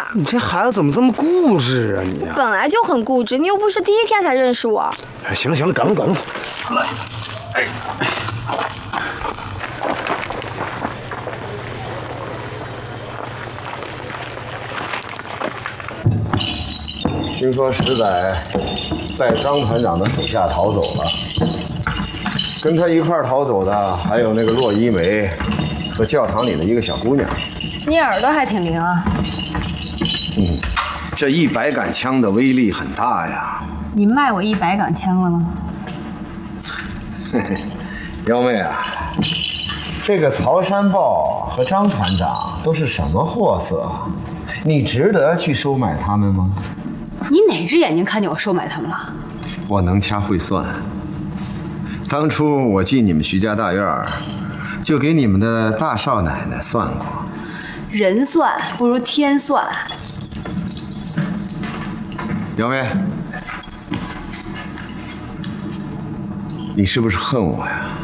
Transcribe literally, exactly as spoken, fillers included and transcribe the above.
你这孩子怎么这么固执啊你？ 本来就很固执，你又不是第一天才认识我。 哎，行了行了，赶路赶路。来，哎。听说石仔在张团长的手下逃走了，跟他一块儿逃走的还有那个骆一梅和教堂里的一个小姑娘。 你耳朵还挺灵啊。 嗯，这一百杆枪的威力很大呀。 你卖我一百杆枪了吗？ 嘿嘿，幺妹啊，这个曹山豹和张团长都是什么货色？你值得去收买他们吗？ 你哪只眼睛看见我收买他们了？ 我能掐会算。当初我进你们徐家大院，就给你们的大少奶奶算过。 人算不如天算。 姚妹，你是不是恨我呀？